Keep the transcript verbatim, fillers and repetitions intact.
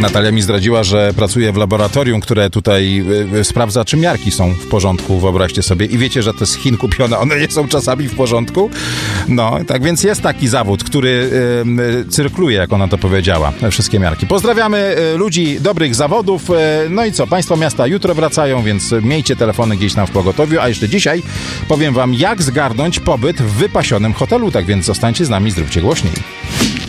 Natalia mi zdradziła, że pracuje w laboratorium, które tutaj y, y, sprawdza, czy miarki są w porządku, wyobraźcie sobie. I wiecie, że te z Chin kupione, one nie są czasami w porządku. No, tak więc jest taki zawód, który y, y, cyrkluje, jak ona to powiedziała, wszystkie miarki. Pozdrawiamy y, ludzi dobrych zawodów. Y, no i co, państwo miasta jutro wracają, więc miejcie telefony gdzieś tam w pogotowiu. A jeszcze dzisiaj powiem wam, jak zgarnąć pobyt w wypasionym hotelu. Tak więc zostańcie z nami, zróbcie głośniej.